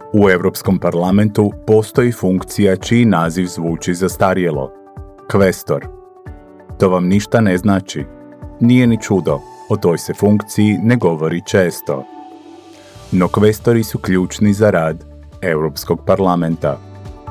U Europskom parlamentu postoji funkcija čiji naziv zvuči zastarjelo. Kvestor. To vam ništa ne znači. Nije ni čudo, o toj se funkciji ne govori često. No kvestori su ključni za rad Europskog parlamenta.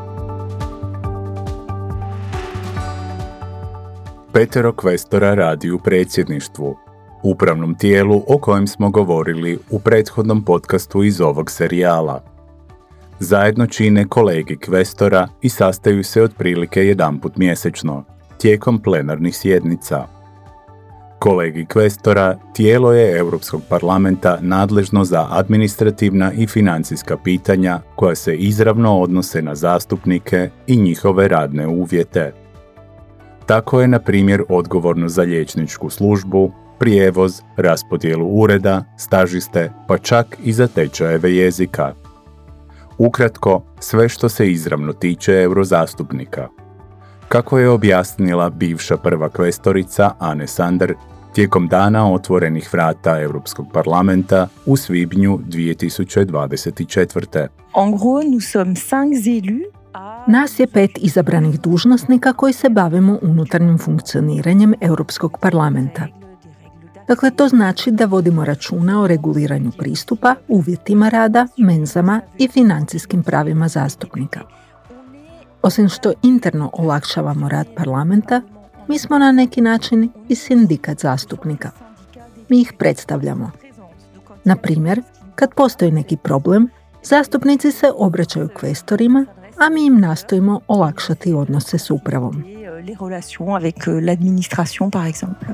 5 kvestora radi u predsjedništvu, upravnom tijelu o kojem smo govorili u prethodnom podcastu iz ovog serijala. Zajedno čine kolegi kvestora i sastaju se otprilike jedanput mjesečno, tijekom plenarnih sjednica. Kolegi kvestora tijelo je Europskog parlamenta nadležno za administrativna i financijska pitanja koja se izravno odnose na zastupnike i njihove radne uvjete. Tako je, na primjer, odgovorno za liječničku službu, prijevoz, raspodjelu ureda, stažiste, pa čak i za tečajeve jezika. Ukratko, sve što se izravno tiče eurozastupnika. Kako je objasnila bivša prva kvestorica Anne Sander tijekom dana otvorenih vrata Europskog parlamenta u svibnju 2024. En gros, nous sommes 5 élus. Nas je 5 izabranih dužnosnika koji se bavimo unutarnjim funkcioniranjem Europskog parlamenta. Dakle, to znači da vodimo računa o reguliranju pristupa, uvjetima rada, menzama i financijskim pravima zastupnika. Osim što interno olakšavamo rad parlamenta, mi smo na neki način i sindikat zastupnika. Mi ih predstavljamo. Na primjer, kad postoji neki problem, zastupnici se obraćaju kvestorima, a mi im nastojimo olakšati odnose s upravom. Les relations avec l'administration, par exemple.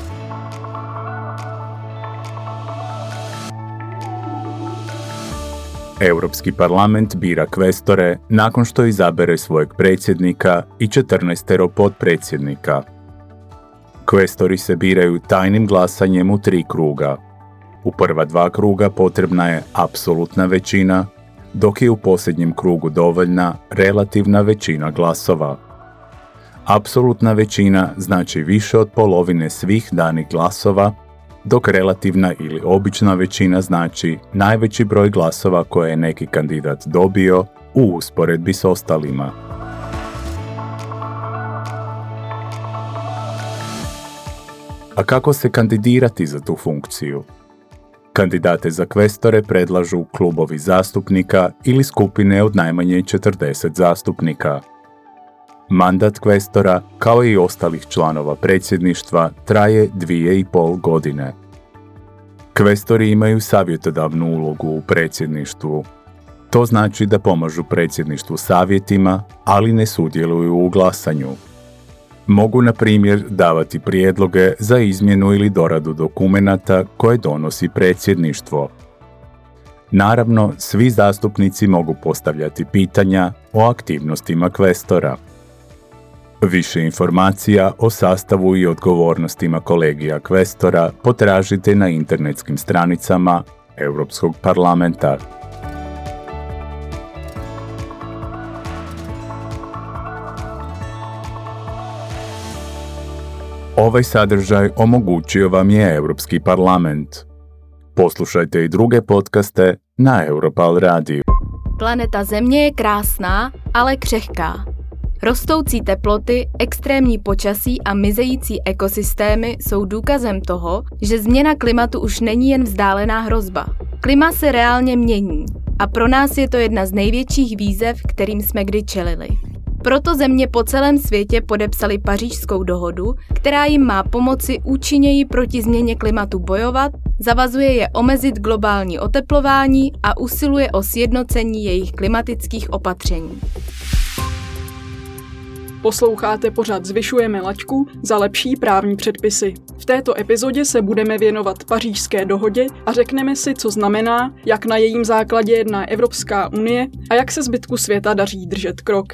Europski parlament bira kvestore nakon što izabere svojeg predsjednika i 14 potpredsjednika. Kvestori se biraju tajnim glasanjem u 3 kruga. U prva 2 kruga potrebna je apsolutna većina, dok je u posljednjem krugu dovoljna relativna većina glasova. Apsolutna većina znači više od polovine svih danih glasova, dok relativna ili obična većina znači najveći broj glasova koje je neki kandidat dobio u usporedbi s ostalima. A kako se kandidirati za tu funkciju? Kandidate za kvestore predlažu klubovi zastupnika ili skupine od najmanje 40 zastupnika. Mandat kvestora, kao i ostalih članova predsjedništva, traje 2,5 godine. Kvestori imaju savjetodavnu ulogu u predsjedništvu. To znači da pomažu predsjedništvu savjetima, ali ne sudjeluju u glasanju. Mogu, na primjer, davati prijedloge za izmjenu ili doradu dokumenata koje donosi predsjedništvo. Naravno, svi zastupnici mogu postavljati pitanja o aktivnostima kvestora. Više informacija o sastavu i odgovornostima kolegija kvestora potražite na internetskim stranicama Europskog parlamenta. Ovaj sadržaj omogućio vam je Europski parlament. Poslušajte i druge podcaste na Europal radiju. Planeta Země je krásná, ale křehká. Rostoucí teploty, extrémní počasí a mizející ekosystémy jsou důkazem toho, že změna klimatu už není jen vzdálená hrozba. Klima se reálně mění a pro nás je to jedna z největších výzev, kterým jsme kdy čelili. Proto země po celém světě podepsaly Pařížskou dohodu, která jim má pomoci účinněji proti změně klimatu bojovat, zavazuje je omezit globální oteplování a usiluje o sjednocení jejich klimatických opatření. Posloucháte pořad Zvyšujeme laťku za lepší právní předpisy. V této epizodě se budeme věnovat Pařížské dohodě a řekneme si, co znamená, jak na jejím základě jedná Evropská unie a jak se zbytku světa daří držet krok.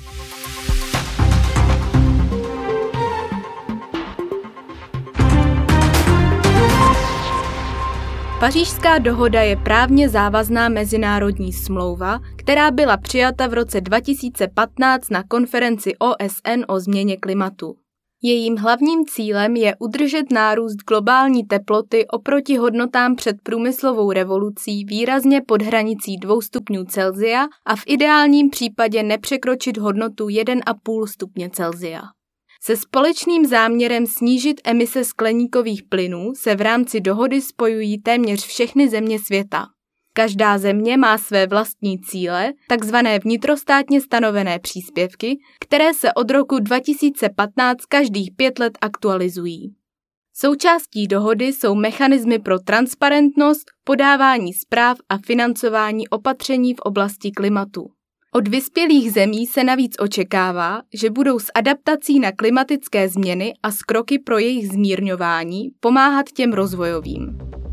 Pařížská dohoda je právně závazná mezinárodní smlouva, která byla přijata v roce 2015 na konferenci OSN o změně klimatu. Jejím hlavním cílem je udržet nárůst globální teploty oproti hodnotám před průmyslovou revolucí výrazně pod hranicí 2 stupňů Celsia a v ideálním případě nepřekročit hodnotu 1,5 stupně Celsia. Se společným záměrem snížit emise skleníkových plynů se v rámci dohody spojují téměř všechny země světa. Každá země má své vlastní cíle, takzvané vnitrostátně stanovené příspěvky, které se od roku 2015 každých 5 let aktualizují. Součástí dohody jsou mechanismy pro transparentnost, podávání zpráv a financování opatření v oblasti klimatu. Od vyspělých zemí se navíc očekává, že budou s adaptací na klimatické změny a s kroky pro jejich zmírňování pomáhat těm rozvojovým.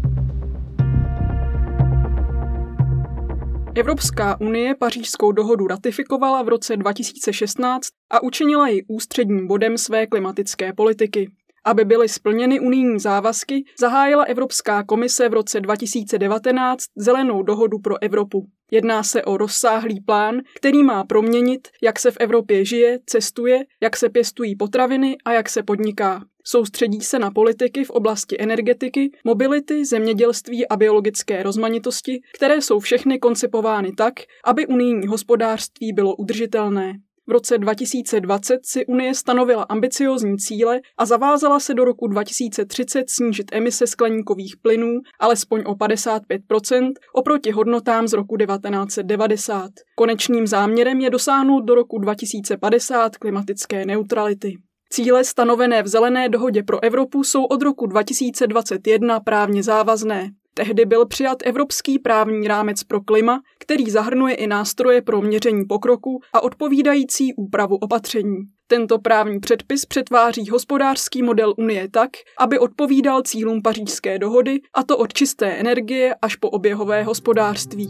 Evropská unie Pařížskou dohodu ratifikovala v roce 2016 a učinila ji ústředním bodem své klimatické politiky. Aby byly splněny unijní závazky, zahájila Evropská komise v roce 2019 Zelenou dohodu pro Evropu. Jedná se o rozsáhlý plán, který má proměnit, jak se v Evropě žije, cestuje, jak se pěstují potraviny a jak se podniká. Soustředí se na politiky v oblasti energetiky, mobility, zemědělství a biologické rozmanitosti, které jsou všechny koncipovány tak, aby unijní hospodářství bylo udržitelné. V roce 2020 si Unie stanovila ambiciózní cíle a zavázala se do roku 2030 snížit emise skleníkových plynů alespoň o 55% oproti hodnotám z roku 1990. Konečným záměrem je dosáhnout do roku 2050 klimatické neutrality. Cíle stanovené v Zelené dohodě pro Evropu jsou od roku 2021 právně závazné. Tehdy byl přijat Evropský právní rámec pro klima, který zahrnuje i nástroje pro měření pokroku a odpovídající úpravu opatření. Tento právní předpis přetváří hospodářský model Unie tak, aby odpovídal cílům Pařížské dohody, a to od čisté energie až po oběhové hospodářství.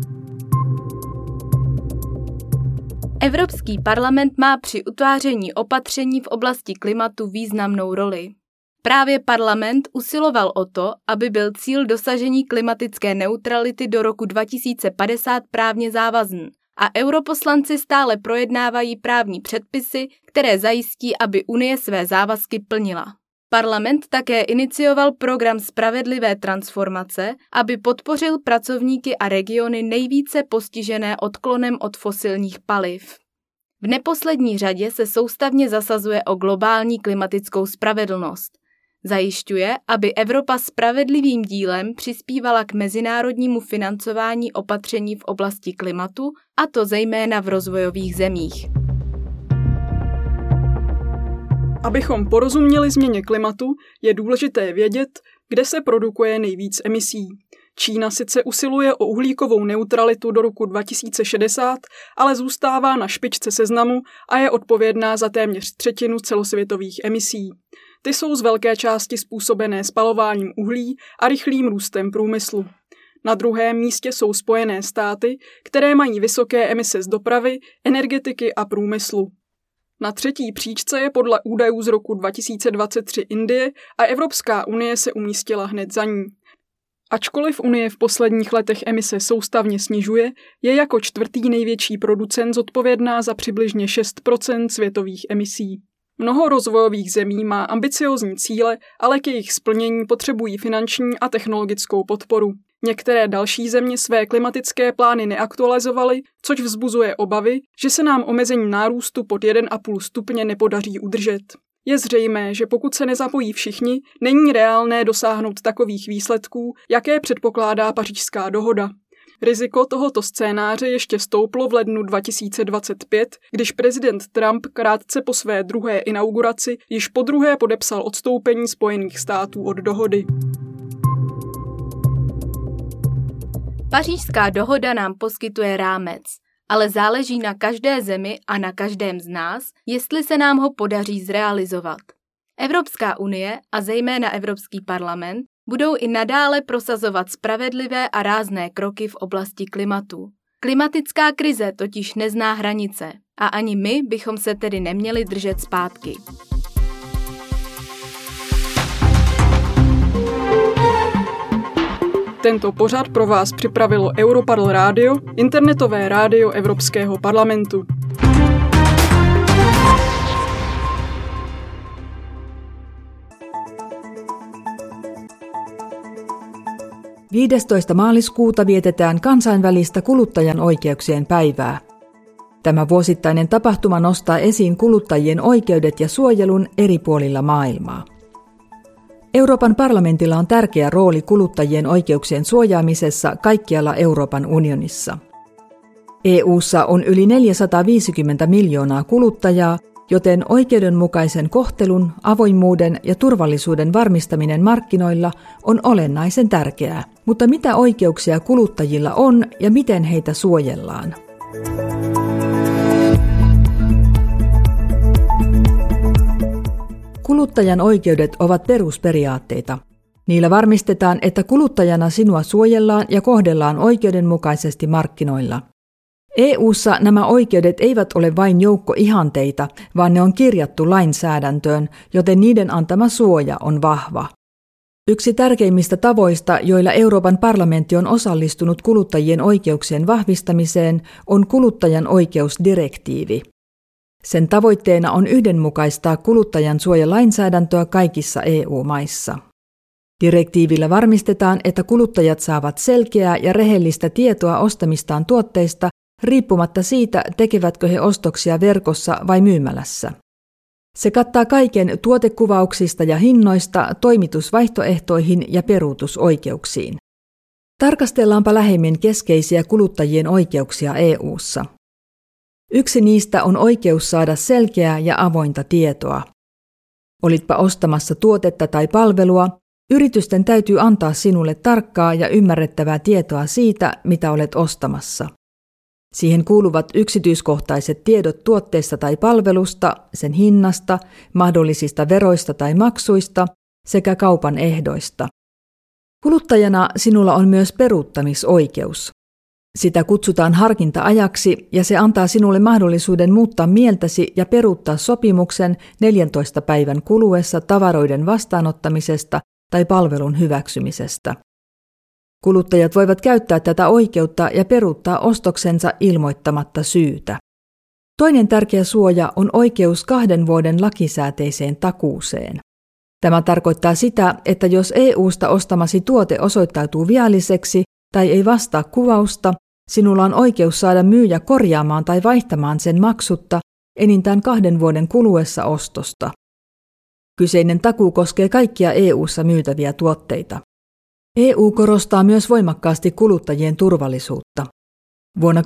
Evropský parlament má při utváření opatření v oblasti klimatu významnou roli. Právě parlament usiloval o to, aby byl cíl dosažení klimatické neutrality do roku 2050 právně závazný a europoslanci stále projednávají právní předpisy, které zajistí, aby Unie své závazky plnila. Parlament také inicioval program spravedlivé transformace, aby podpořil pracovníky a regiony nejvíce postižené odklonem od fosilních paliv. V neposlední řadě se soustavně zasazuje o globální klimatickou spravedlnost. Zajišťuje, aby Evropa spravedlivým dílem přispívala k mezinárodnímu financování opatření v oblasti klimatu, a to zejména v rozvojových zemích. Abychom porozuměli změně klimatu, je důležité vědět, kde se produkuje nejvíc emisí. Čína sice usiluje o uhlíkovou neutralitu do roku 2060, ale zůstává na špičce seznamu a je odpovědná za téměř 1/3 celosvětových emisí. Ty jsou z velké části způsobené spalováním uhlí a rychlým růstem průmyslu. Na druhém místě jsou Spojené státy, které mají vysoké emise z dopravy, energetiky a průmyslu. Na 3. příčce je podle údajů z roku 2023 Indie a Evropská unie se umístila hned za ní. Ačkoliv Unie v posledních letech emise soustavně snižuje, je jako 4. největší producent zodpovědná za přibližně 6% světových emisí. Mnoho rozvojových zemí má ambiciózní cíle, ale k jejich splnění potřebují finanční a technologickou podporu. Některé další země své klimatické plány neaktualizovaly, což vzbuzuje obavy, že se nám omezení nárůstu pod 1,5 stupně nepodaří udržet. Je zřejmé, že pokud se nezapojí všichni, není reálné dosáhnout takových výsledků, jaké předpokládá Pařížská dohoda. Riziko tohoto scénáře ještě stouplo v lednu 2025, když prezident Trump krátce po své druhé inauguraci již podruhé podepsal odstoupení Spojených států od dohody. Pařížská dohoda nám poskytuje rámec, ale záleží na každé zemi a na každém z nás, jestli se nám ho podaří zrealizovat. Evropská unie a zejména Evropský parlament budou i nadále prosazovat spravedlivé a rázné kroky v oblasti klimatu. Klimatická krize totiž nezná hranice a ani my bychom se tedy neměli držet zpátky. Tento pořad pro vás připravilo Europarl Radio, internetové rádio Evropského parlamentu. 15. maaliskuuta vietetään kansainvälistä kuluttajan oikeuksien päivää. Tämä vuosittainen tapahtuma nostaa esiin kuluttajien oikeudet ja suojelun eri puolilla maailmaa. Euroopan parlamentilla on tärkeä rooli kuluttajien oikeuksien suojaamisessa kaikkialla Euroopan unionissa. EU:ssa on yli 450 miljoonaa kuluttajaa, joten oikeudenmukaisen kohtelun, avoimuuden ja turvallisuuden varmistaminen markkinoilla on olennaisen tärkeää. Mutta mitä oikeuksia kuluttajilla on ja miten heitä suojellaan? Kuluttajan oikeudet ovat perusperiaatteita. Niillä varmistetaan, että kuluttajana sinua suojellaan ja kohdellaan oikeudenmukaisesti markkinoilla. EU:ssa nämä oikeudet eivät ole vain joukko ihanteita, vaan ne on kirjattu lainsäädäntöön, joten niiden antama suoja on vahva. Yksi tärkeimmistä tavoista, joilla Euroopan parlamentti on osallistunut kuluttajien oikeuksien vahvistamiseen, on kuluttajan oikeusdirektiivi. Sen tavoitteena on yhdenmukaistaa kuluttajan suojalainsäädäntöä kaikissa EU-maissa. Direktiivillä varmistetaan, että kuluttajat saavat selkeää ja rehellistä tietoa ostamistaan tuotteista, riippumatta siitä, tekevätkö he ostoksia verkossa vai myymälässä. Se kattaa kaiken tuotekuvauksista ja hinnoista toimitusvaihtoehtoihin ja peruutusoikeuksiin. Tarkastellaanpa lähemmin keskeisiä kuluttajien oikeuksia EU:ssa. Yksi niistä on oikeus saada selkeää ja avointa tietoa. Olitpa ostamassa tuotetta tai palvelua, yritysten täytyy antaa sinulle tarkkaa ja ymmärrettävää tietoa siitä, mitä olet ostamassa. Siihen kuuluvat yksityiskohtaiset tiedot tuotteesta tai palvelusta, sen hinnasta, mahdollisista veroista tai maksuista sekä kaupan ehdoista. Kuluttajana sinulla on myös peruuttamisoikeus. Sitä kutsutaan harkinta-ajaksi ja se antaa sinulle mahdollisuuden muuttaa mieltäsi ja peruuttaa sopimuksen 14 päivän kuluessa tavaroiden vastaanottamisesta tai palvelun hyväksymisestä. Kuluttajat voivat käyttää tätä oikeutta ja peruuttaa ostoksensa ilmoittamatta syytä. Toinen tärkeä suoja on oikeus 2 vuoden lakisääteiseen takuuseen. Tämä tarkoittaa sitä, että jos EU:sta ostamasi tuote osoittautuu vialliseksi tai ei vastaa kuvausta, sinulla on oikeus saada myyjä korjaamaan tai vaihtamaan sen maksutta enintään 2 vuoden kuluessa ostosta. Kyseinen takuu koskee kaikkia EU:ssa myytäviä tuotteita. EU korostaa myös voimakkaasti kuluttajien turvallisuutta. Vuonna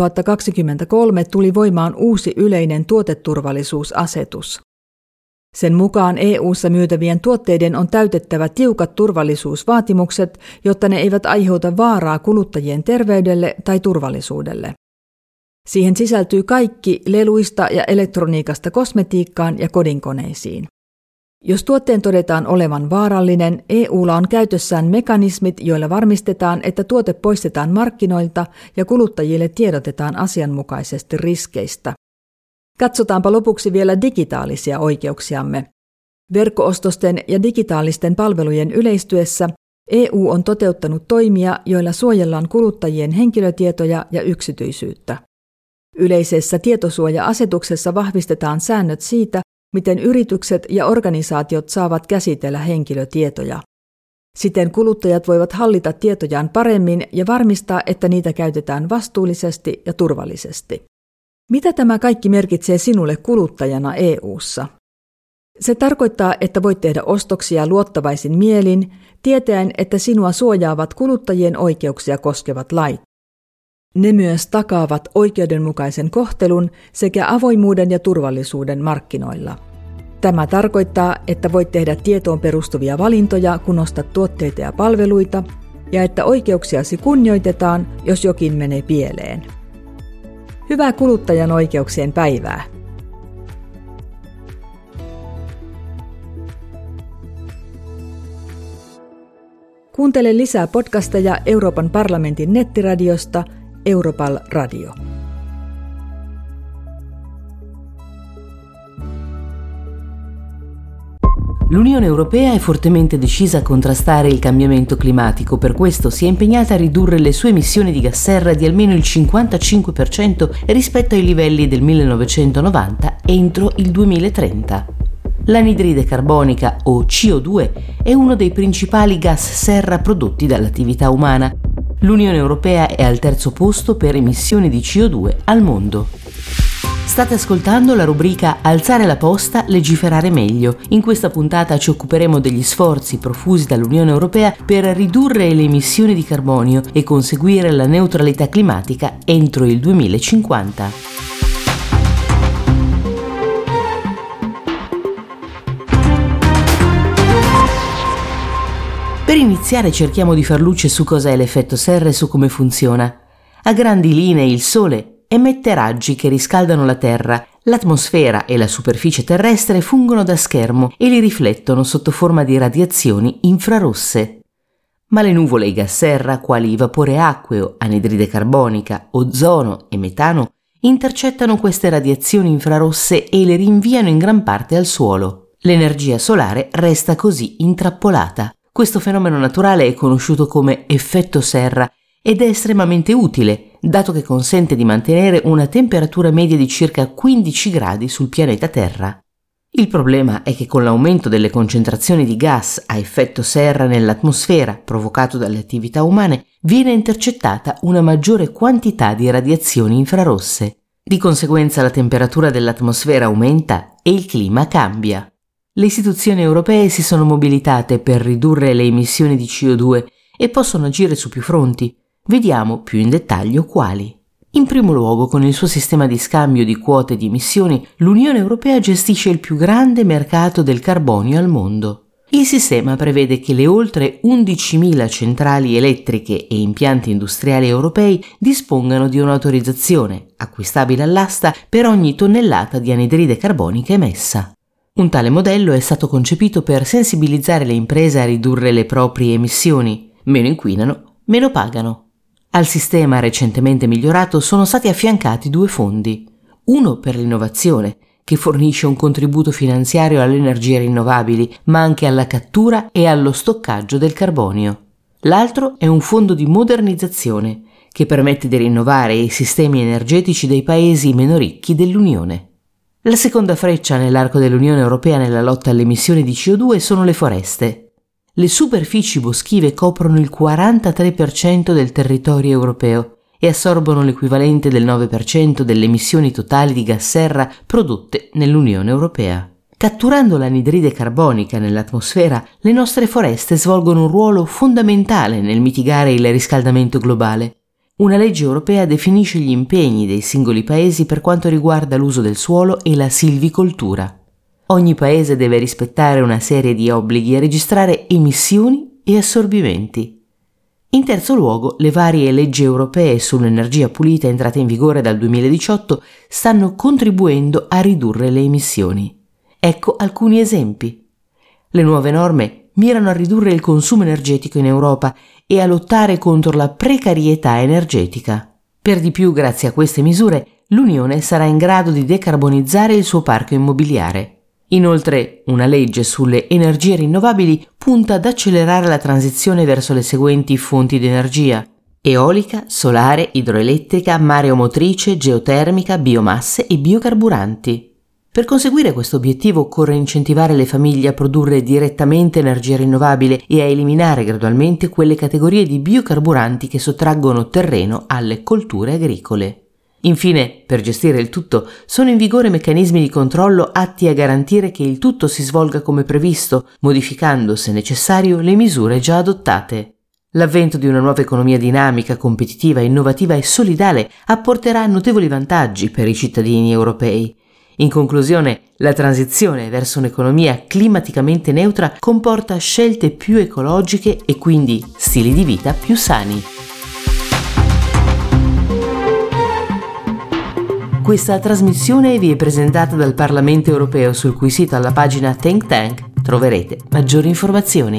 2023 tuli voimaan uusi yleinen tuoteturvallisuusasetus. Sen mukaan EU:ssa myytävien tuotteiden on täytettävä tiukat turvallisuusvaatimukset, jotta ne eivät aiheuta vaaraa kuluttajien terveydelle tai turvallisuudelle. Siihen sisältyy kaikki leluista ja elektroniikasta kosmetiikkaan ja kodinkoneisiin. Jos tuotteen todetaan olevan vaarallinen, EU:lla on käytössään mekanismit, joilla varmistetaan, että tuote poistetaan markkinoilta ja kuluttajille tiedotetaan asianmukaisesti riskeistä. Katsotaanpa lopuksi vielä digitaalisia oikeuksiamme. Verkko-ostosten ja digitaalisten palvelujen yleistyessä EU on toteuttanut toimia, joilla suojellaan kuluttajien henkilötietoja ja yksityisyyttä. Yleisessä tietosuoja-asetuksessa vahvistetaan säännöt siitä, miten yritykset ja organisaatiot saavat käsitellä henkilötietoja. Siten kuluttajat voivat hallita tietojaan paremmin ja varmistaa, että niitä käytetään vastuullisesti ja turvallisesti. Mitä tämä kaikki merkitsee sinulle kuluttajana EU:ssa? Se tarkoittaa, että voit tehdä ostoksia luottavaisin mielin, tietäen, että sinua suojaavat kuluttajien oikeuksia koskevat lait. Ne myös takaavat oikeudenmukaisen kohtelun sekä avoimuuden ja turvallisuuden markkinoilla. Tämä tarkoittaa, että voit tehdä tietoon perustuvia valintoja, kun ostat tuotteita ja palveluita, ja että oikeuksiasi kunnioitetaan, jos jokin menee pieleen. Hyvää kuluttajan oikeuksien päivää! Kuuntele lisää podcasteja Euroopan parlamentin nettiradiosta Europal Radio. L'Unione Europea è fortemente decisa a contrastare il cambiamento climatico, per questo si è impegnata a ridurre le sue emissioni di gas serra di almeno il 55% rispetto ai livelli del 1990 entro il 2030. L'anidride carbonica, o CO2, è uno dei principali gas serra prodotti dall'attività umana. L'Unione Europea è al terzo posto per emissioni di CO2 al mondo. State ascoltando la rubrica Alzare la posta, legiferare meglio. In questa puntata ci occuperemo degli sforzi profusi dall'Unione Europea per ridurre le emissioni di carbonio e conseguire la neutralità climatica entro il 2050. Per iniziare cerchiamo di far luce su cos'è l'effetto serra e su come funziona. A grandi linee il Sole emette raggi che riscaldano la Terra. L'atmosfera e la superficie terrestre fungono da schermo e li riflettono sotto forma di radiazioni infrarosse. Ma le nuvole e i gas serra, quali vapore acqueo, anidride carbonica, ozono e metano, intercettano queste radiazioni infrarosse e le rinviano in gran parte al suolo. L'energia solare resta così intrappolata. Questo fenomeno naturale è conosciuto come effetto serra ed è estremamente utile, dato che consente di mantenere una temperatura media di circa 15 gradi sul pianeta Terra. Il problema è che con l'aumento delle concentrazioni di gas a effetto serra nell'atmosfera provocato dalle attività umane, viene intercettata una maggiore quantità di radiazioni infrarosse. Di conseguenza la temperatura dell'atmosfera aumenta e il clima cambia. Le istituzioni europee si sono mobilitate per ridurre le emissioni di CO2 e possono agire su più fronti. Vediamo più in dettaglio quali. In primo luogo, con il suo sistema di scambio di quote di emissioni, l'Unione Europea gestisce il più grande mercato del carbonio al mondo. Il sistema prevede che le oltre 11.000 centrali elettriche e impianti industriali europei dispongano di un'autorizzazione, acquistabile all'asta, per ogni tonnellata di anidride carbonica emessa. Un tale modello è stato concepito per sensibilizzare le imprese a ridurre le proprie emissioni. Meno inquinano, meno pagano. Al sistema recentemente migliorato sono stati affiancati 2 fondi. Uno per l'innovazione, che fornisce un contributo finanziario alle energie rinnovabili, ma anche alla cattura e allo stoccaggio del carbonio. L'altro è un fondo di modernizzazione, che permette di rinnovare i sistemi energetici dei paesi meno ricchi dell'Unione. La seconda freccia nell'arco dell'Unione Europea nella lotta alle emissioni di CO2 sono le foreste. Le superfici boschive coprono il 43% del territorio europeo e assorbono l'equivalente del 9% delle emissioni totali di gas serra prodotte nell'Unione Europea. Catturando l'anidride carbonica nell'atmosfera, le nostre foreste svolgono un ruolo fondamentale nel mitigare il riscaldamento globale. Una legge europea definisce gli impegni dei singoli paesi per quanto riguarda l'uso del suolo e la silvicoltura. Ogni paese deve rispettare una serie di obblighi e registrare emissioni e assorbimenti. In terzo luogo, le varie leggi europee sull'energia pulita entrate in vigore dal 2018 stanno contribuendo a ridurre le emissioni. Ecco alcuni esempi. Le nuove norme mirano a ridurre il consumo energetico in Europa e a lottare contro la precarietà energetica. Per di più, grazie a queste misure, l'Unione sarà in grado di decarbonizzare il suo parco immobiliare. Inoltre, una legge sulle energie rinnovabili punta ad accelerare la transizione verso le seguenti fonti di energia: eolica, solare, idroelettrica, mareomotrice, geotermica, biomasse e biocarburanti. Per conseguire questo obiettivo occorre incentivare le famiglie a produrre direttamente energia rinnovabile e a eliminare gradualmente quelle categorie di biocarburanti che sottraggono terreno alle colture agricole. Infine, per gestire il tutto, sono in vigore meccanismi di controllo atti a garantire che il tutto si svolga come previsto, modificando, se necessario, le misure già adottate. L'avvento di una nuova economia dinamica, competitiva, innovativa e solidale apporterà notevoli vantaggi per i cittadini europei. In conclusione, la transizione verso un'economia climaticamente neutra comporta scelte più ecologiche e quindi stili di vita più sani. Questa trasmissione vi è presentata dal Parlamento europeo, sul cui sito alla pagina Think Tank troverete maggiori informazioni.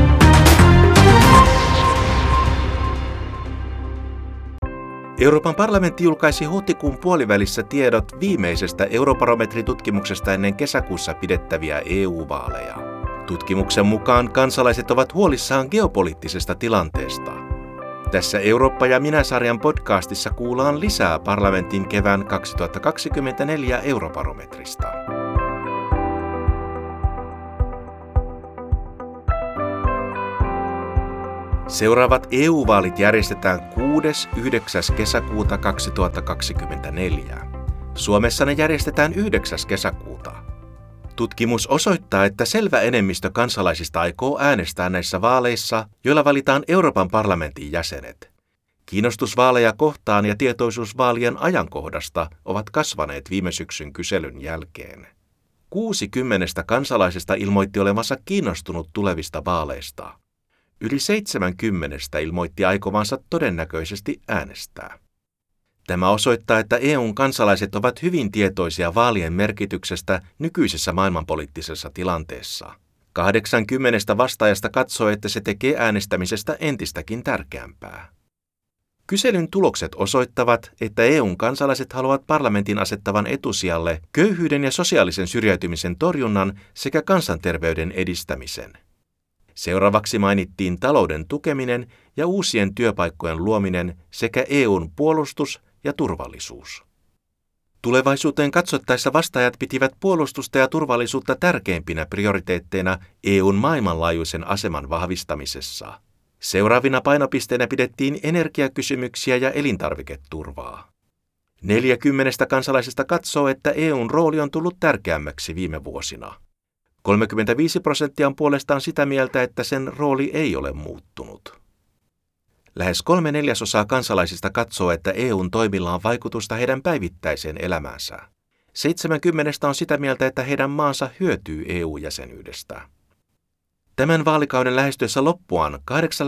Euroopan parlamentti julkaisi huhtikuun puolivälissä tiedot viimeisestä eurobarometritutkimuksesta ennen kesäkuussa pidettäviä EU-vaaleja. Tutkimuksen mukaan kansalaiset ovat huolissaan geopoliittisesta tilanteesta. Tässä Eurooppa ja minä-sarjan podcastissa kuullaan lisää parlamentin kevään 2024 eurobarometrista. Seuraavat EU-vaalit järjestetään 6.–9. kesäkuuta 2024. Suomessa ne järjestetään 9. kesäkuuta. Tutkimus osoittaa, että selvä enemmistö kansalaisista aikoo äänestää näissä vaaleissa, joilla valitaan Euroopan parlamentin jäsenet. Kiinnostus vaaleja kohtaan ja tietoisuus vaalien ajankohdasta ovat kasvaneet viime syksyn kyselyn jälkeen. 60 kansalaisesta ilmoitti olevansa kiinnostunut tulevista vaaleista. Yli 70 ilmoitti aikovansa todennäköisesti äänestää. Tämä osoittaa, että EUn kansalaiset ovat hyvin tietoisia vaalien merkityksestä nykyisessä maailmanpoliittisessa tilanteessa. 80 vastaajasta katsoo, että se tekee äänestämisestä entistäkin tärkeämpää. Kyselyn tulokset osoittavat, että EUn kansalaiset haluavat parlamentin asettavan etusijalle köyhyyden ja sosiaalisen syrjäytymisen torjunnan sekä kansanterveyden edistämisen. Seuraavaksi mainittiin talouden tukeminen ja uusien työpaikkojen luominen sekä EUn puolustus ja turvallisuus. Tulevaisuuteen katsottaessa vastaajat pitivät puolustusta ja turvallisuutta tärkeimpinä prioriteetteina EUn maailmanlaajuisen aseman vahvistamisessa. Seuraavina painopisteinä pidettiin energiakysymyksiä ja elintarviketurvaa. 40 kansalaisesta katsoo, että EUn rooli on tullut tärkeämmäksi viime vuosina. 35% on puolestaan sitä mieltä, että sen rooli ei ole muuttunut. Lähes 3/4 kansalaisista katsoo, että EUn toimilla on vaikutusta heidän päivittäiseen elämäänsä. 70 on sitä mieltä, että heidän maansa hyötyy EU-jäsenyydestä. Tämän vaalikauden lähestyessä loppuaan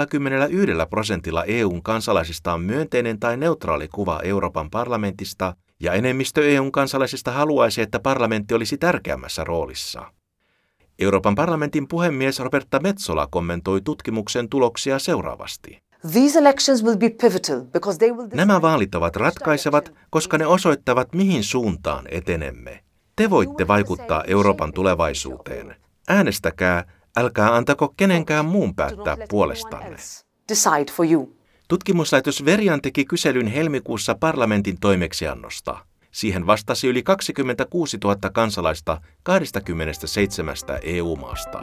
81% EUn kansalaisista on myönteinen tai neutraali kuva Euroopan parlamentista, ja enemmistö EUn kansalaisista haluaisi, että parlamentti olisi tärkeämmässä roolissa. Euroopan parlamentin puhemies Roberta Metsola kommentoi tutkimuksen tuloksia seuraavasti. Nämä vaalit ovat ratkaisevat, koska ne osoittavat, mihin suuntaan etenemme. Te voitte vaikuttaa Euroopan tulevaisuuteen. Äänestäkää, älkää antako kenenkään muun päättää puolestanne. Tutkimuslaitos Verian teki kyselyn helmikuussa parlamentin toimeksiannosta. Siihen vastasi yli 26 000 kansalaista 27 EU-maasta.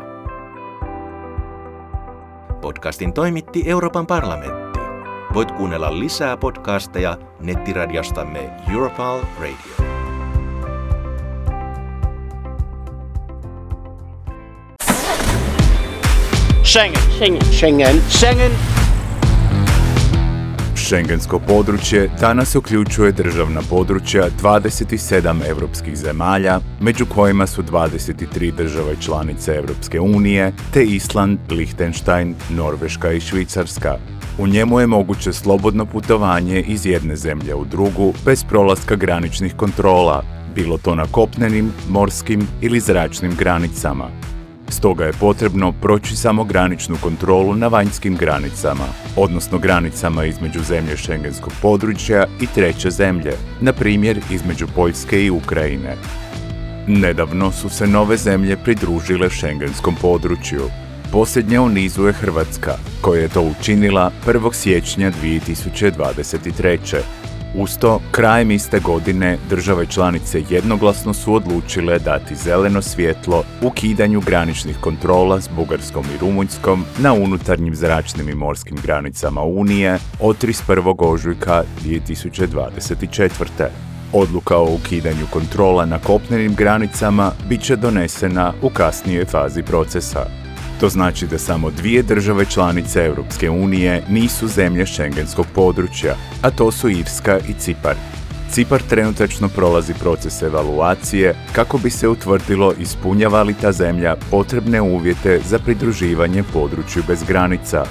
Podcastin toimitti Euroopan parlamentti. Voit kuunnella lisää podcasteja nettiradiostamme Europal Radio. Schengen. Schengensko područje danas uključuje državna područja 27 europskih zemalja, među kojima su 23 države članice Europske unije, te Island, Lichtenstein, Norveška i Švicarska. U njemu je moguće slobodno putovanje iz jedne zemlje u drugu bez prolaska graničnih kontrola, bilo to na kopnenim, morskim ili zračnim granicama. Stoga je potrebno proći samo graničnu kontrolu na vanjskim granicama, odnosno granicama između zemlje Schengenskog područja i treće zemlje, na primjer između Poljske i Ukrajine. Nedavno su se nove zemlje pridružile Schengenskom području. Posljednja u nizu je Hrvatska, koja je to učinila 1. siječnja 2023. Uz to, krajem iste godine države članice jednoglasno su odlučile dati zeleno svjetlo ukidanju graničnih kontrola s Bugarskom i Rumunjskom na unutarnjim zračnim i morskim granicama Unije od 31. ožujka 2024. Odluka o ukidanju kontrola na kopnenim granicama bit će donesena u kasnijoj fazi procesa. To znači da samo 2 države članice Europske unije nisu zemlje Schengenskog područja, a to su Irska i Cipar. Cipar trenutačno prolazi proces evaluacije kako bi se utvrdilo ispunjava li ta zemlja potrebne uvjete za pridruživanje području bez granica.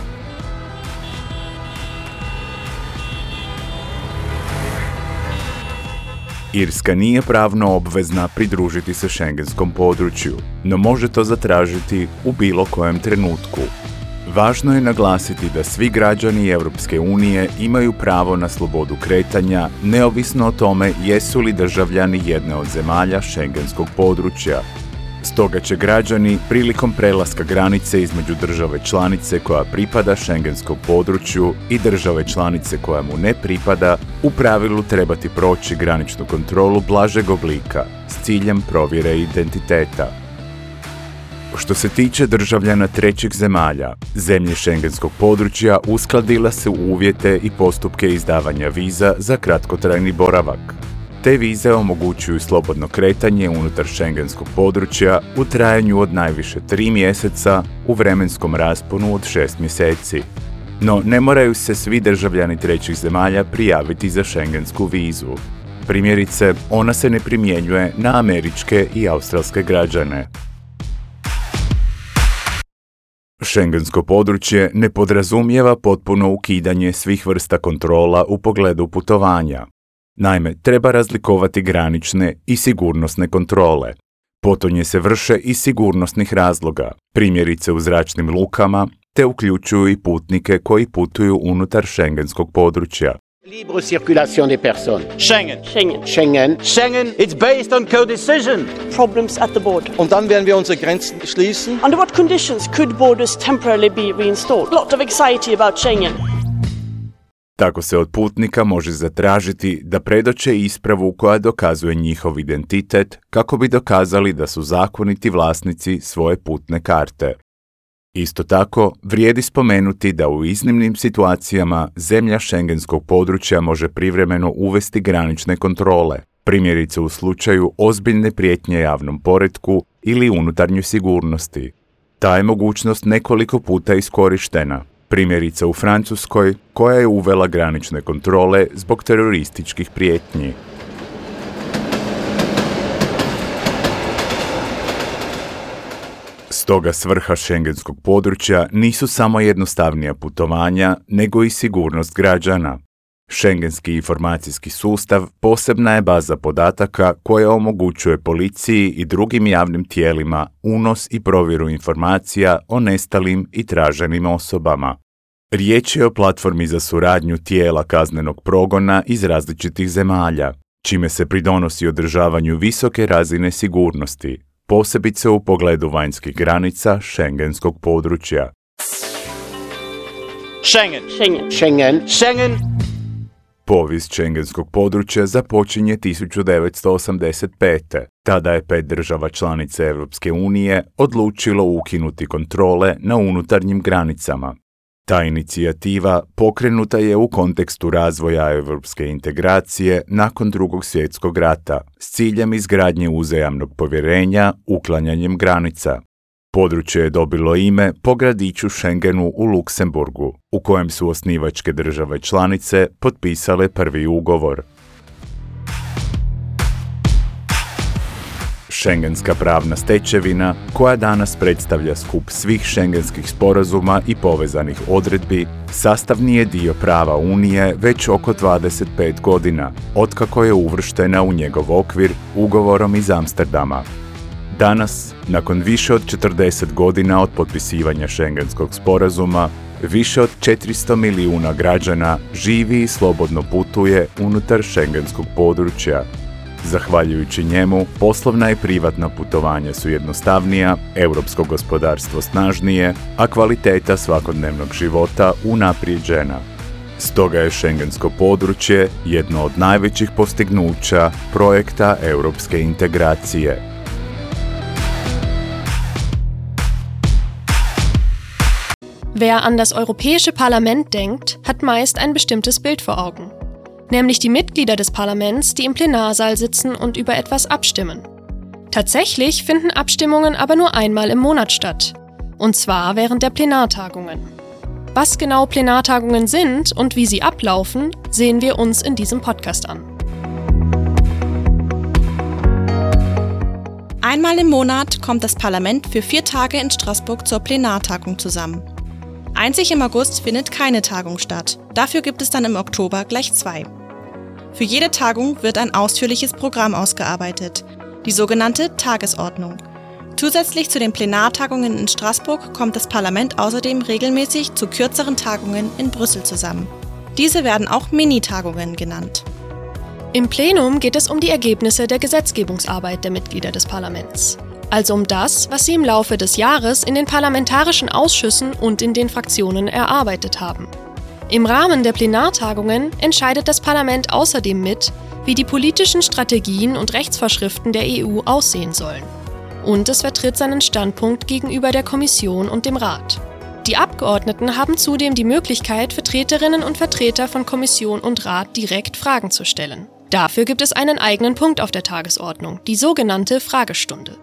Irska nije pravno obvezna pridružiti se Schengenskom području, no može to zatražiti u bilo kojem trenutku. Važno je naglasiti da svi građani Europske unije imaju pravo na slobodu kretanja, neovisno o tome jesu li državljani jedne od zemalja Schengenskog područja. Stoga će građani prilikom prelaska granice između države članice koja pripada Schengenskom području i države članice koja mu ne pripada u pravilu trebati proći graničnu kontrolu blažeg oblika s ciljem provjere identiteta. Što se tiče državljana trećih zemalja, zemlje šengenskog područja uskladila su uvjete i postupke izdavanja viza za kratkotrajni boravak. Te vize omogućuju slobodno kretanje unutar šengenskog područja u trajanju od najviše 3 mjeseca u vremenskom rasponu od 6 mjeseci. No, ne moraju se svi državljani trećih zemalja prijaviti za šengensku vizu. Primjerice, ona se ne primjenjuje na američke i australske građane. Šengensko područje ne podrazumijeva potpuno ukidanje svih vrsta kontrola u pogledu putovanja. Naime, treba razlikovati granične i sigurnosne kontrole. Potonje se vrše iz sigurnosnih razloga, primjerice u zračnim lukama, te uključuju i putnike koji putuju unutar šengenskog područja. Libre circulation des personnes. Schengen. Schengen. Schengen. Schengen, it's based on co-decision. Problems at the border. Und dann werden wir unsere Grenzen schließen. Under what conditions could borders temporarily be reinstalled? A lot of anxiety about Schengen. Tako se od putnika može zatražiti da predoče ispravu koja dokazuje njihov identitet kako bi dokazali da su zakoniti vlasnici svoje putne karte. Isto tako, vrijedi spomenuti da u iznimnim situacijama zemlja šengenskog područja može privremeno uvesti granične kontrole, primjerice u slučaju ozbiljne prijetnje javnom poretku ili unutarnjoj sigurnosti. Ta je mogućnost nekoliko puta iskorištena, primjerice u Francuskoj, koja je uvela granične kontrole zbog terorističkih prijetnji. Stoga svrha šengenskog područja nisu samo jednostavnija putovanja, nego i sigurnost građana. Šengenski informacijski sustav posebna je baza podataka koja omogućuje policiji i drugim javnim tijelima unos i provjeru informacija o nestalim i traženim osobama. Riječ je o platformi za suradnju tijela kaznenog progona iz različitih zemalja, čime se pridonosi održavanju visoke razine sigurnosti, posebice u pogledu vanjskih granica šengenskog područja. Schengen. Schengen. Schengen. Schengen. Povijest šengenskog područja započinje 1985. Tada je 5 država članica Europske unije odlučilo ukinuti kontrole na unutarnjim granicama. Ta inicijativa pokrenuta je u kontekstu razvoja europske integracije nakon Drugog svjetskog rata s ciljem izgradnje uzajamnog povjerenja uklanjanjem granica. Područje je dobilo ime po gradiću Schengenu u Luksemburgu, u kojem su osnivačke države članice potpisale prvi ugovor. Šengenska pravna stečevina, koja danas predstavlja skup svih šengenskih sporazuma i povezanih odredbi, sastavni je dio prava Unije već oko 25 godina, otkako je uvrštena u njegov okvir ugovorom iz Amsterdama. Danas, nakon više od 40 godina od potpisivanja šengenskog sporazuma, više od 400 milijuna građana živi i slobodno putuje unutar šengenskog područja. Zahvaljujući njemu, poslovna i privatna putovanja su jednostavnija, europsko gospodarstvo snažnije, a kvaliteta svakodnevnog života unaprijeđena. Stoga je šengensko područje jedno od najvećih postignuća projekta europske integracije. Wer an das Europäische Parlament denkt, hat meist ein bestimmtes Bild vor Augen. Nämlich die Mitglieder des Parlaments, die im Plenarsaal sitzen und über etwas abstimmen. Tatsächlich finden Abstimmungen aber nur einmal im Monat statt. Und zwar während der Plenartagungen. Was genau Plenartagungen sind und wie sie ablaufen, sehen wir uns in diesem Podcast an. Einmal im Monat kommt das Parlament für 4 Tage in Straßburg zur Plenartagung zusammen. Einzig im August findet keine Tagung statt. Dafür gibt es dann im Oktober gleich 2. Für jede Tagung wird ein ausführliches Programm ausgearbeitet, die sogenannte Tagesordnung. Zusätzlich zu den Plenartagungen in Straßburg kommt das Parlament außerdem regelmäßig zu kürzeren Tagungen in Brüssel zusammen. Diese werden auch Minitagungen genannt. Im Plenum geht es um die Ergebnisse der Gesetzgebungsarbeit der Mitglieder des Parlaments. Also um das, was sie im Laufe des Jahres in den parlamentarischen Ausschüssen und in den Fraktionen erarbeitet haben. Im Rahmen der Plenartagungen entscheidet das Parlament außerdem mit, wie die politischen Strategien und Rechtsvorschriften der EU aussehen sollen. und es vertritt seinen Standpunkt gegenüber der Kommission und dem Rat. Die Abgeordneten haben zudem die Möglichkeit, Vertreterinnen und Vertreter von Kommission und Rat direkt Fragen zu stellen. Dafür gibt es einen eigenen Punkt auf der Tagesordnung, die sogenannte Fragestunde.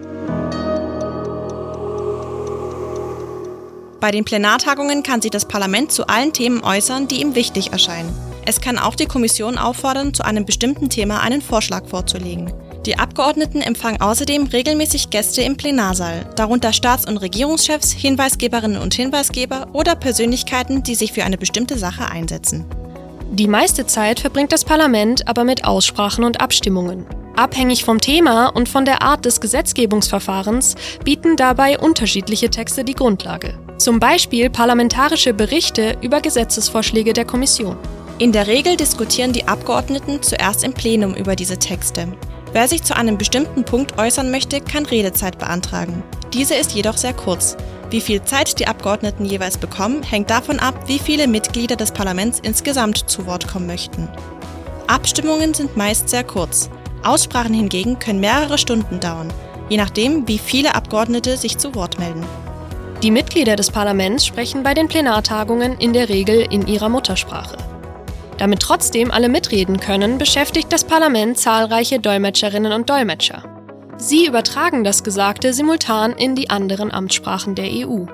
Bei den Plenartagungen kann sich das Parlament zu allen Themen äußern, die ihm wichtig erscheinen. Es kann auch die Kommission auffordern, zu einem bestimmten Thema einen Vorschlag vorzulegen. Die Abgeordneten empfangen außerdem regelmäßig Gäste im Plenarsaal, darunter Staats- und Regierungschefs, Hinweisgeberinnen und Hinweisgeber oder Persönlichkeiten, die sich für eine bestimmte Sache einsetzen. Die meiste Zeit verbringt das Parlament aber mit Aussprachen und Abstimmungen. Abhängig vom Thema und von der Art des Gesetzgebungsverfahrens bieten dabei unterschiedliche Texte die Grundlage. Zum Beispiel parlamentarische Berichte über Gesetzesvorschläge der Kommission. In der Regel diskutieren die Abgeordneten zuerst im Plenum über diese Texte. Wer sich zu einem bestimmten Punkt äußern möchte, kann Redezeit beantragen. Diese ist jedoch sehr kurz. Wie viel Zeit die Abgeordneten jeweils bekommen, hängt davon ab, wie viele Mitglieder des Parlaments insgesamt zu Wort kommen möchten. Abstimmungen sind meist sehr kurz. Aussprachen hingegen können mehrere Stunden dauern, je nachdem, wie viele Abgeordnete sich zu Wort melden. Die Mitglieder des Parlaments sprechen bei den Plenartagungen in der Regel in ihrer Muttersprache. Damit trotzdem alle mitreden können, beschäftigt das Parlament zahlreiche Dolmetscherinnen und Dolmetscher. Sie übertragen das Gesagte simultan in die anderen Amtssprachen der EU.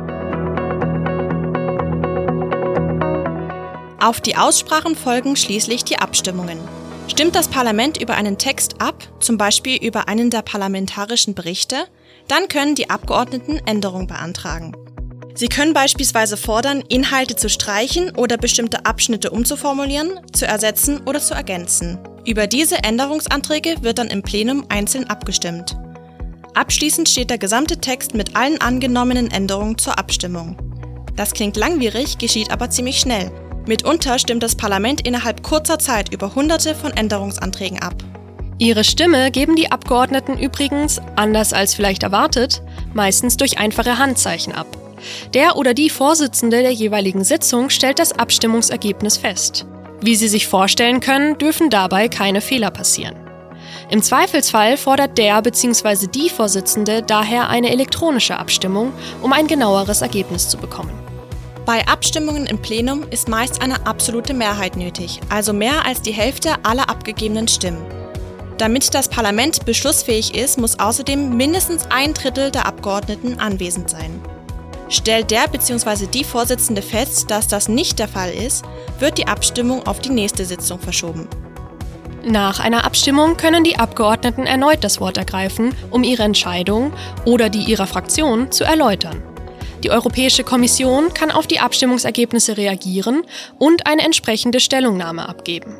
Auf die Aussprachen folgen schließlich die Abstimmungen. Stimmt das Parlament über einen Text ab, zum Beispiel über einen der parlamentarischen Berichte, dann können die Abgeordneten Änderungen beantragen. Sie können beispielsweise fordern, Inhalte zu streichen oder bestimmte Abschnitte umzuformulieren, zu ersetzen oder zu ergänzen. Über diese Änderungsanträge wird dann im Plenum einzeln abgestimmt. Abschließend steht der gesamte Text mit allen angenommenen Änderungen zur Abstimmung. Das klingt langwierig, geschieht aber ziemlich schnell. Mitunter stimmt das Parlament innerhalb kurzer Zeit über Hunderte von Änderungsanträgen ab. Ihre Stimme geben die Abgeordneten übrigens, anders als vielleicht erwartet, meistens durch einfache Handzeichen ab. Der oder die Vorsitzende der jeweiligen Sitzung stellt das Abstimmungsergebnis fest. Wie Sie sich vorstellen können, dürfen dabei keine Fehler passieren. Im Zweifelsfall fordert der bzw. die Vorsitzende daher eine elektronische Abstimmung, um ein genaueres Ergebnis zu bekommen. Bei Abstimmungen im Plenum ist meist eine absolute Mehrheit nötig, also mehr als die Hälfte aller abgegebenen Stimmen. Damit das Parlament beschlussfähig ist, muss außerdem mindestens 1/3 der Abgeordneten anwesend sein. Stellt der bzw. die Vorsitzende fest, dass das nicht der Fall ist, wird die Abstimmung auf die nächste Sitzung verschoben. Nach einer Abstimmung können die Abgeordneten erneut das Wort ergreifen, um ihre Entscheidung oder die ihrer Fraktion zu erläutern. Die Europäische Kommission kann auf die Abstimmungsergebnisse reagieren und eine entsprechende Stellungnahme abgeben.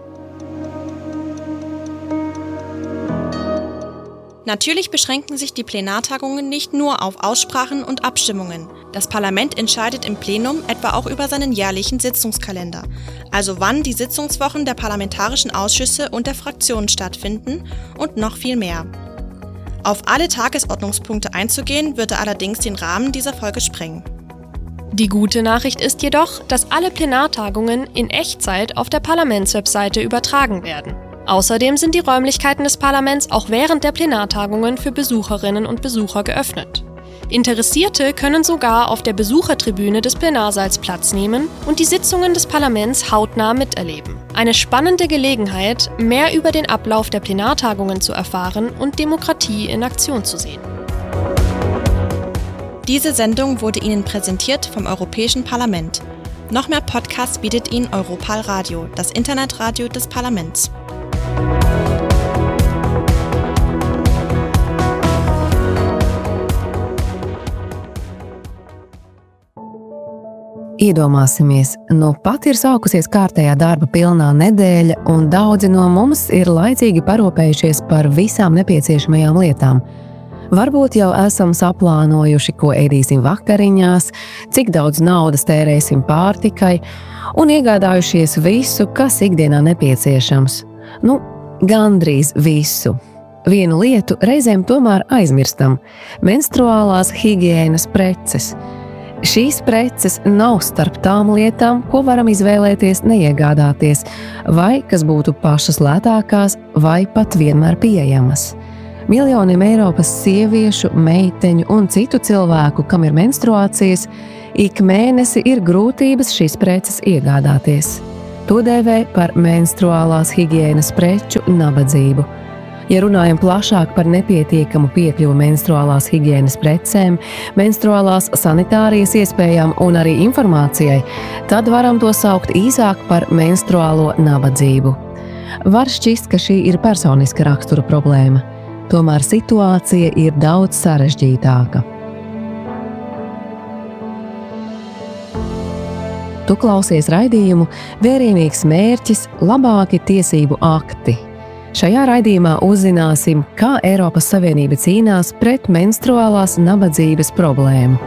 Natürlich beschränken sich die Plenartagungen nicht nur auf Aussprachen und Abstimmungen. Das Parlament entscheidet im Plenum etwa auch über seinen jährlichen Sitzungskalender, also wann die Sitzungswochen der parlamentarischen Ausschüsse und der Fraktionen stattfinden und noch viel mehr. Auf alle Tagesordnungspunkte einzugehen, würde allerdings den Rahmen dieser Folge sprengen. Die gute Nachricht ist jedoch, dass alle Plenartagungen in Echtzeit auf der Parlamentswebseite übertragen werden. Außerdem sind die Räumlichkeiten des Parlaments auch während der Plenartagungen für Besucherinnen und Besucher geöffnet. Interessierte können sogar auf der Besuchertribüne des Plenarsaals Platz nehmen und die Sitzungen des Parlaments hautnah miterleben. Eine spannende Gelegenheit, mehr über den Ablauf der Plenartagungen zu erfahren und Demokratie in Aktion zu sehen. Diese Sendung wurde Ihnen präsentiert vom Europäischen Parlament. Noch mehr Podcasts bietet Ihnen Europal Radio, das Internetradio des Parlaments. Iedomāsimies, nu pat ir sākusies kārtējā darba pilnā nedēļa, un daudzi no mums ir laicīgi parūpējušies par visām nepieciešamajām lietām. Varbūt jau esam saplānojuši, ko ēdīsim vakariņās, cik daudz naudas tērēsim pārtikai, un iegādājušies visu, kas ikdienā nepieciešams. Nu, gandrīz visu. Vienu lietu reizēm tomēr aizmirstam – menstruālās higienas preces. Šīs preces nav starp tām lietām, ko varam izvēlēties neiegādāties, vai kas būtu pašas lētākās, vai pat vienmēr pieejamas. Miljoniem Eiropas sieviešu, meiteņu un citu cilvēku, kam ir menstruācijas, ik mēnesi ir grūtības šīs preces iegādāties. To dēvē par menstruālās higienas preču nabadzību. Ja runājam plašāk par nepietiekamu piekļuvu menstruālās higienas precēm, menstruālās sanitārijas iespējām un arī informācijai, tad varam to saukt īsāk par menstruālo nabadzību. Var šķist, ka šī ir personiska rakstura problēma. Tomēr situācija ir daudz sarežģītāka. Tu klausies raidījumu Vērienīgs mērķis – labāki tiesību akti. Šajā raidījumā uzzināsim, kā Eiropas Savienība cīnās pret menstruālās nabadzības problēmu.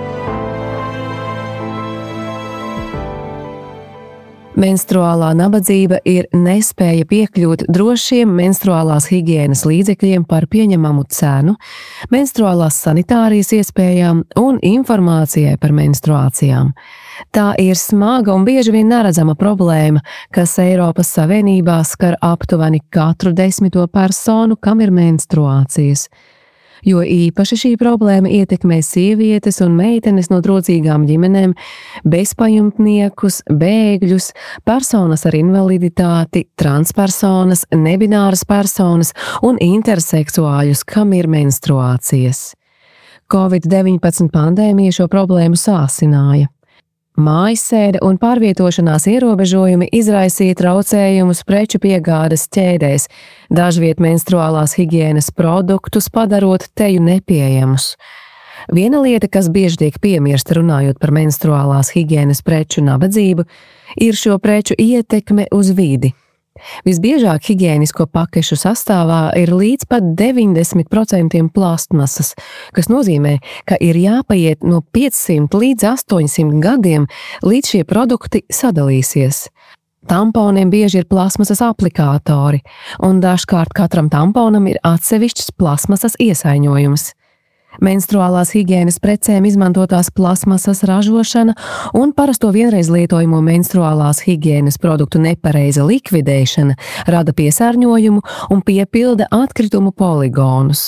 Menstruālā nabadzība ir nespēja piekļūt drošiem menstruālās higienas līdzekļiem par pieņemamu cenu, menstruālās sanitārijas iespējām un informācijai par menstruācijām. Tā ir smaga un bieži vien neredzama problēma, kas Eiropas Savienībā skar aptuveni katru 10. personu, kam ir menstruācijas. Jo īpaši šī problēma ietekmē sievietes un meitenes no trūcīgām ģimenēm, bezpajumtniekus, bēgļus, personas ar invaliditāti, transpersonas, nebināras personas un interseksuāļus, kam ir menstruācijas. Covid-19 pandēmija šo problēmu sāsināja. Mājasēde un pārvietošanās ierobežojumi izraisīja traucējumus preču piegādes ķēdēs, dažviet menstruālās higienas produktus padarot teju nepieejamus. Viena lieta, kas bieži tiek piemirsta runājot par menstruālās higienas preču nabadzību, ir šo preču ietekme uz vidi. Visbiežāk higēnisko pakešu sastāvā ir līdz pat 90% plastmasas, kas nozīmē, ka ir jāpaiet no 500 līdz 800 gadiem, līdz šie produkti sadalīsies. Tamponiem bieži ir plasmasas aplikātori, un dažkārt katram tamponam ir atsevišķs plasmasas iesaiņojums. Menstruālās higienas precēm izmantotās plasmasas ražošana un parasto vienreiz lietojamo menstruālās higienas produktu nepareiza likvidēšana rada piesārņojumu un piepilda atkritumu poligonus.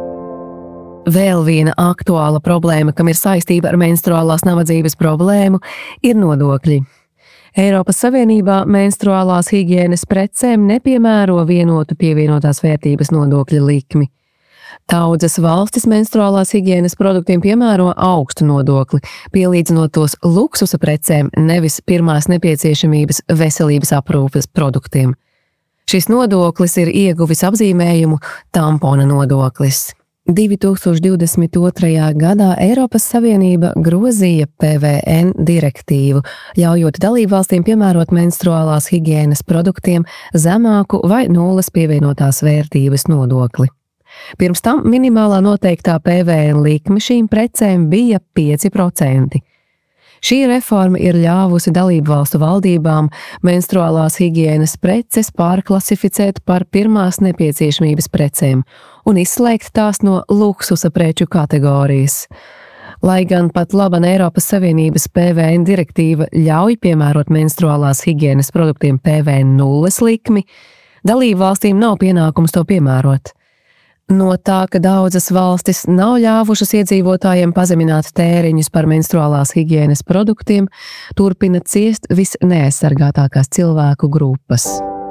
Vēl viena aktuāla problēma, kam ir saistība ar menstruālās nabadzības problēmu, ir nodokļi. Eiropas Savienībā menstruālās higienas precēm nepiemēro vienotu pievienotās vērtības nodokļa likmi. Daudzas valstis menstruālās higienas produktiem piemēro augstu nodokli, pielīdzinot tos luksusa precēm, nevis pirmās nepieciešamības veselības aprūpes produktiem. Šis nodoklis ir ieguvis apzīmējumu tampona nodoklis. 2022. gadā Eiropas Savienība grozīja PVN direktīvu, ļaujot dalībvalstīm piemērot menstruālās higienas produktiem zemāku vai nulles pievienotās vērtības nodokli. Pirms tam minimālā noteiktā PVN likme šīm precēm bija 5%. Šī reforma ir ļāvusi dalību valstu valdībām menstruālās higienas preces pārklasificēt par pirmās nepieciešamības precēm un izslēgt tās no luksusa preču kategorijas. Lai gan pat laban Eiropas Savienības PVN direktīva ļauj piemērot menstruālās higienas produktiem PVN nulles likmi, dalību valstīm nav pienākums to piemērot. No tā, ka daudzas valstis nav ļāvušas iedzīvotājiem pazemināt tēriņus par menstruālās higienas produktiem, turpina ciest visneaizsargātākās cilvēku grupas.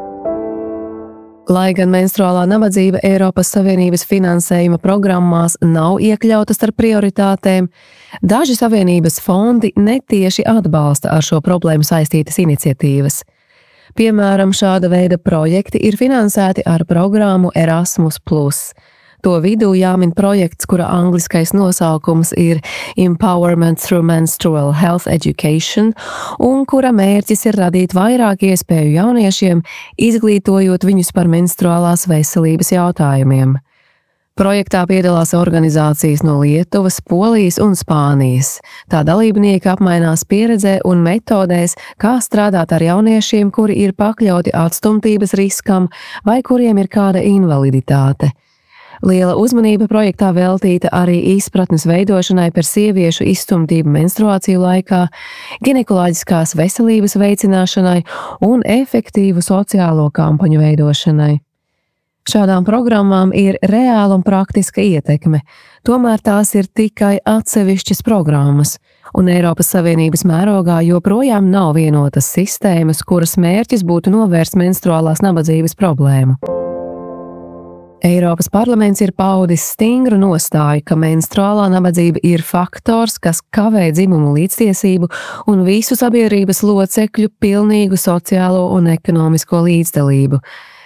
Lai gan menstruālā nabadzība Eiropas Savienības finansējuma programmās nav iekļauta starp prioritātēm, daži Savienības fondi netieši atbalsta ar šo problēmu saistītas iniciatīvas. Piemēram, šāda veida projekti ir finansēti ar programmu Erasmus+. To vidū jāmin projekts, kura angliskais nosaukums ir Empowerment through Menstrual Health Education, un kura mērķis ir radīt vairāk iespēju jauniešiem, izglītojot viņus par menstruālās veselības jautājumiem. Projektā piedalās organizācijas no Lietuvas, Polijas un Spānijas. Tā dalībnieki apmainās pieredzē un metodēs, kā strādāt ar jauniešiem, kuri ir pakļauti atstumtības riskam vai kuriem ir kāda invaliditāte. Liela uzmanība projektā veltīta arī izpratnes veidošanai par sieviešu izstumtību menstruāciju laikā, ginekoloģiskās veselības veicināšanai un efektīvu sociālo kampaņu veidošanai. Šādām programmām ir reāla un praktiska ietekme, tomēr tās ir tikai atsevišķas programmas, un Eiropas Savienības mērogā joprojām nav vienotas sistēmas, kuras mērķis būtu novērst menstruālās nabadzības problēmu. Eiropas parlaments ir paudis stingru nostāju, ka menstruālā nabadzība ir faktors, kas kavē dzimumu līdztiesību un visu sabiedrības locekļu pilnīgu sociālo un ekonomisko līdzdalību.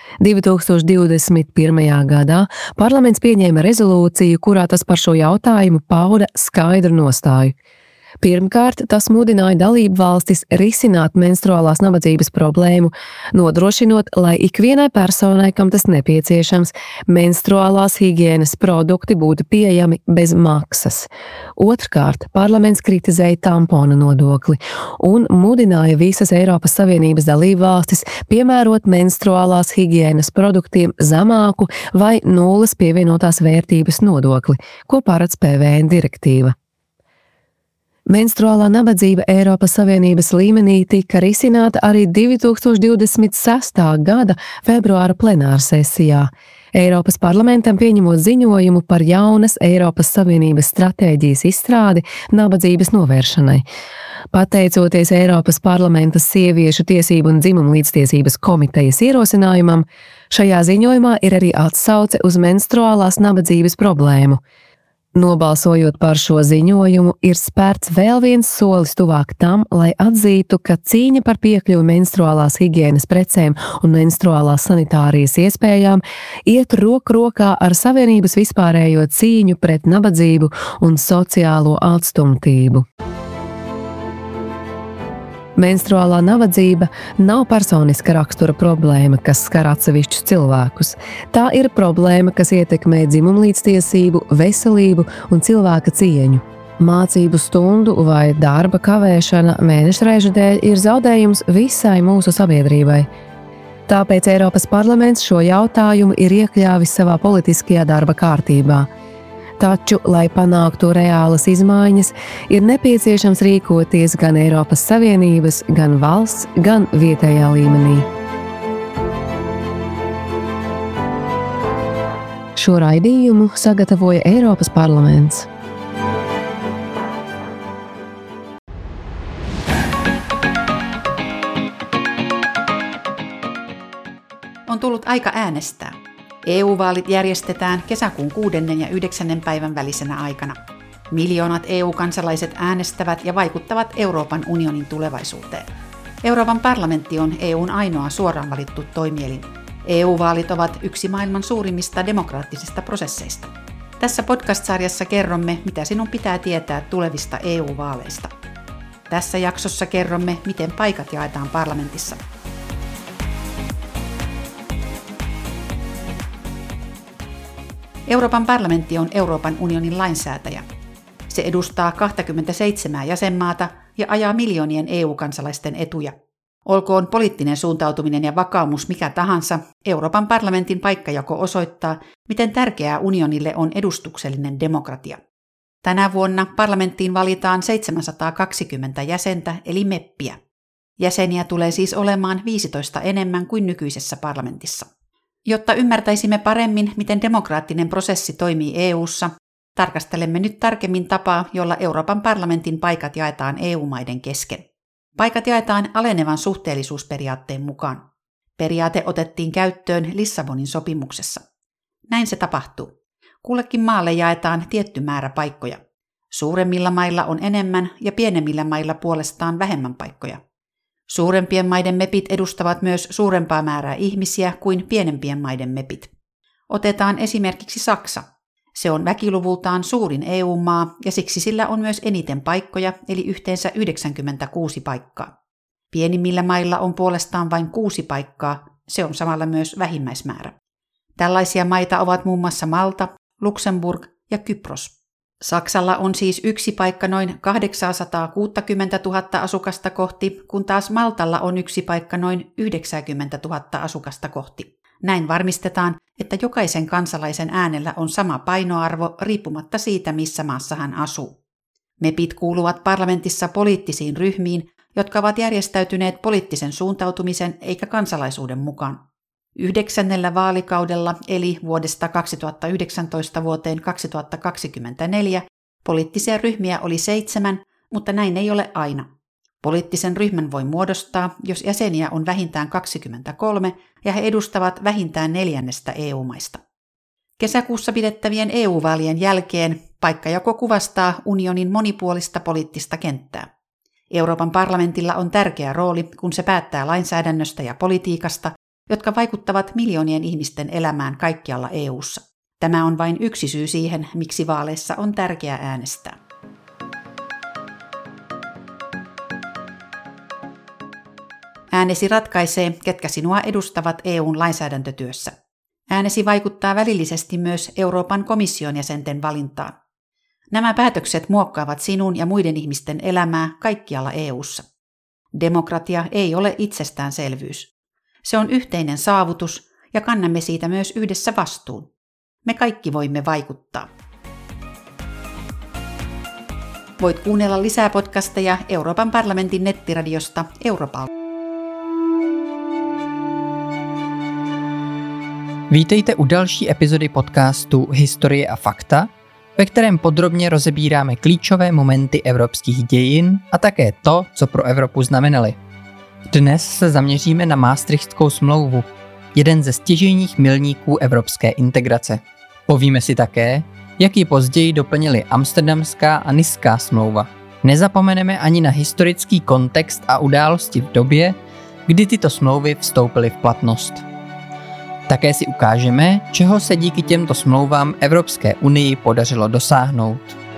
2021. gadā parlaments pieņēma rezolūciju, kurā tas par šo jautājumu pauda skaidru nostāju. Pirmkārt, tas mudināja dalību valstis risināt menstruālās nabadzības problēmu, nodrošinot, lai ikvienai personai, kam tas nepieciešams, menstruālās higienas produkti būtu pieejami bez maksas. Otrkārt, parlaments kritizēja tampona nodokli un mudināja visas Eiropas Savienības dalību valstis piemērot menstruālās higienas produktiem zemāku vai nulles pievienotās vērtības nodokli, ko paredz PVN direktīva. Menstruālā nabadzība Eiropas Savienības līmenī tika risināta arī 2026. gada februāra plenārsesijā, Eiropas parlamentam pieņemot ziņojumu par jaunas Eiropas Savienības stratēģijas izstrādi nabadzības novēršanai. Pateicoties Eiropas parlamenta sieviešu tiesību un dzimumu līdztiesības komitejas ierosinājumam, šajā ziņojumā ir arī atsauce uz menstruālās nabadzības problēmu. Nobalsojot par šo ziņojumu, ir spērts vēl viens solis tuvāk tam, lai atzītu, ka cīņa par piekļuvi menstruālās higienas precēm un menstruālās sanitārijas iespējām iet roku rokā ar Savienības vispārējo cīņu pret nabadzību un sociālo atstumtību. Menstruālā nabadzība nav personiska rakstura problēma, kas skar atsevišķus cilvēkus. Tā ir problēma, kas ietekmē dzimumlīdztiesību, veselību un cilvēka cieņu. Mācību stundu vai darba kavēšana mēnešreižu dēļ ir zaudējums visai mūsu sabiedrībai. Tāpēc Eiropas parlaments šo jautājumu ir iekļāvis savā politiskajā darba kārtībā. Taču, lai panāktu reālas izmaiņas, ir nepieciešams rīkoties gan Eiropas Savienības, gan valsts, gan vietējā līmenī. Šo raidījumu sagatavoja Eiropas parlaments. On tullut aika äänestää. EU-vaalit järjestetään kesäkuun 6. ja 9. päivän välisenä aikana. Miljoonat EU-kansalaiset äänestävät ja vaikuttavat Euroopan unionin tulevaisuuteen. Euroopan parlamentti on EUn ainoa suoraan valittu toimielin. EU-vaalit ovat yksi maailman suurimmista demokraattisista prosesseista. Tässä podcast-sarjassa kerromme, mitä sinun pitää tietää tulevista EU-vaaleista. Tässä jaksossa kerromme, miten paikat jaetaan parlamentissa. Euroopan parlamentti on Euroopan unionin lainsäätäjä. Se edustaa 27 jäsenmaata ja ajaa miljoonien EU-kansalaisten etuja. Olkoon poliittinen suuntautuminen ja vakaumus mikä tahansa, Euroopan parlamentin paikkajako osoittaa, miten tärkeää unionille on edustuksellinen demokratia. Tänä vuonna parlamenttiin valitaan 720 jäsentä eli meppiä. Jäseniä tulee siis olemaan 15 enemmän kuin nykyisessä parlamentissa. Jotta ymmärtäisimme paremmin, miten demokraattinen prosessi toimii EU:ssa, tarkastelemme nyt tarkemmin tapaa, jolla Euroopan parlamentin paikat jaetaan EU-maiden kesken. Paikat jaetaan alenevan suhteellisuusperiaatteen mukaan. Periaate otettiin käyttöön Lissabonin sopimuksessa. Näin se tapahtuu. Kullekin maalle jaetaan tietty määrä paikkoja. Suuremmilla mailla on enemmän ja pienemmillä mailla puolestaan vähemmän paikkoja. Suurempien maiden mepit edustavat myös suurempaa määrää ihmisiä kuin pienempien maiden mepit. Otetaan esimerkiksi Saksa. Se on väkiluvultaan suurin EU-maa ja siksi sillä on myös eniten paikkoja, eli yhteensä 96 paikkaa. Pienimmillä mailla on puolestaan vain 6 paikkaa, se on samalla myös vähimmäismäärä. Tällaisia maita ovat muun muassa Malta, Luxemburg ja Kypros. Saksalla on siis yksi paikka noin 860 000 asukasta kohti, kun taas Maltalla on yksi paikka noin 90 000 asukasta kohti. Näin varmistetaan, että jokaisen kansalaisen äänellä on sama painoarvo riippumatta siitä, missä maassa hän asuu. Mepit kuuluvat parlamentissa poliittisiin ryhmiin, jotka ovat järjestäytyneet poliittisen suuntautumisen eikä kansalaisuuden mukaan. 9. vaalikaudella, eli vuodesta 2019 vuoteen 2024, poliittisia ryhmiä oli 7, mutta näin ei ole aina. Poliittisen ryhmän voi muodostaa, jos jäseniä on vähintään 23 ja he edustavat vähintään 4 EU-maista. Kesäkuussa pidettävien EU-vaalien jälkeen paikkajako kuvastaa unionin monipuolista poliittista kenttää. Euroopan parlamentilla on tärkeä rooli, kun se päättää lainsäädännöstä ja politiikasta, jotka vaikuttavat miljoonien ihmisten elämään kaikkialla EU:ssa. Tämä on vain yksi syy siihen, miksi vaaleissa on tärkeää äänestää. Äänesi ratkaisee, ketkä sinua edustavat EU:n lainsäädäntötyössä. Äänesi vaikuttaa välillisesti myös Euroopan komission jäsenten valintaan. Nämä päätökset muokkaavat sinun ja muiden ihmisten elämää kaikkialla EU:ssa. Demokratia ei ole itsestäänselvyys. Se on yhteinen saavutus ja kannamme siitä myös yhdessä vastuun. Me kaikki voimme vaikuttaa. Voit kuunnella lisää podcasteja Euroopan parlamentin nettiradiosta Europal. Vítejte u další epizody podcastu Historie a fakta, ve kterém podrobně rozebíráme klíčové momenty evropských dějin a také to, co pro Evropu znamenaly. Dnes se zaměříme na Maastrichtskou smlouvu, jeden ze stěžejních milníků evropské integrace. Povíme si také, jak ji později doplnily Amsterdamská a Nická smlouva. Nezapomeneme ani na historický kontext a události v době, kdy tyto smlouvy vstoupily v platnost. Také si ukážeme, čeho se díky těmto smlouvám Evropské unii podařilo dosáhnout.